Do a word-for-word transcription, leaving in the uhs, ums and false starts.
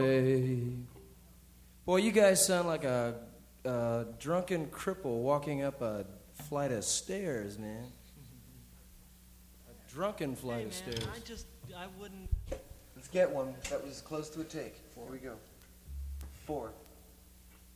Hey. Boy, you guys sound like a, a drunken cripple walking up a flight of stairs, man. A drunken flight Hey, of man, stairs. I just, I wouldn't. Let's get one. That was close to a take. Here we go. Four.